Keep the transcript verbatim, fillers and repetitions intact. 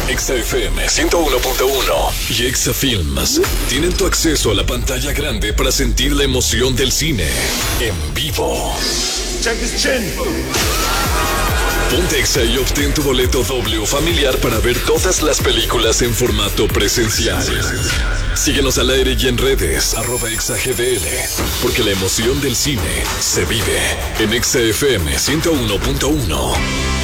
Exa F M ciento uno punto uno y Exa Films tienen tu acceso a la pantalla grande para sentir la emoción del cine en vivo. Check this chin. Ponte Exa y obtén tu boleto doble o familiar para ver todas las películas en formato presencial. Síguenos al aire y en redes, arroba ExaGDL, porque la emoción del cine se vive en Exa F M ciento uno punto uno.